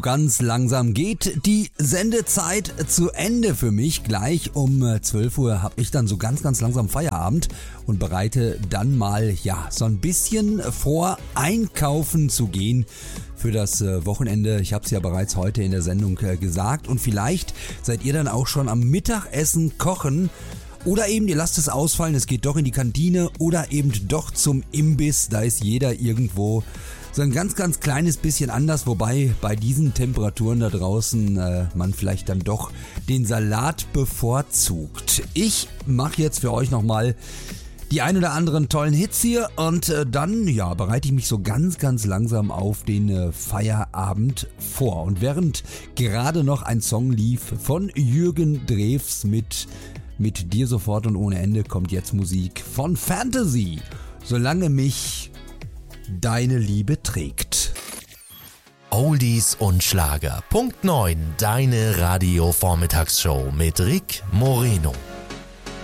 So ganz langsam geht die Sendezeit zu Ende für mich. Gleich um 12 Uhr habe ich dann so ganz langsam Feierabend und bereite dann mal so ein bisschen vor, einkaufen zu gehen für das Wochenende. Ich habe es ja bereits heute in der Sendung gesagt und vielleicht seid ihr dann auch schon am Mittagessen kochen. Oder eben, ihr lasst es ausfallen, es geht doch in die Kantine oder eben doch zum Imbiss. Da ist jeder irgendwo so ein ganz kleines bisschen anders, wobei bei diesen Temperaturen da draußen man vielleicht dann doch den Salat bevorzugt. Ich mache jetzt für euch nochmal die ein oder anderen tollen Hits hier und dann bereite ich mich so ganz langsam auf den Feierabend vor. Und während gerade noch ein Song lief von Jürgen Drews mit dir sofort und ohne Ende, kommt jetzt Musik von Fantasy. Solange mich deine Liebe trägt. Oldies und Schlager. Punkt 9. Deine Radio-Vormittagsshow mit Rick Moreno.